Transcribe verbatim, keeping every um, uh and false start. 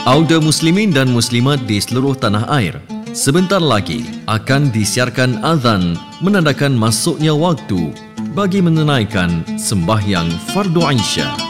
Auda muslimin dan muslimat di seluruh tanah air, sebentar lagi akan disiarkan azan menandakan masuknya waktu bagi menunaikan sembahyang fardu Isya.